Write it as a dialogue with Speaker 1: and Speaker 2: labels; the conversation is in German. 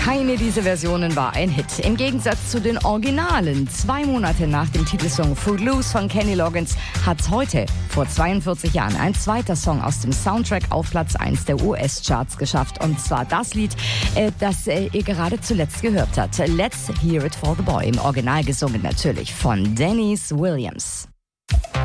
Speaker 1: Keine dieser Versionen war ein Hit. Im Gegensatz zu den Originalen. 2 Monate nach dem Titelsong Footloose von Kenny Loggins hat heute, vor 42 Jahren, ein zweiter Song aus dem Soundtrack auf Platz 1 der US-Charts geschafft. Und zwar das Lied, das ihr gerade zuletzt gehört habt. Let's Hear It for the Boy. Im Original gesungen natürlich von Dennis Williams.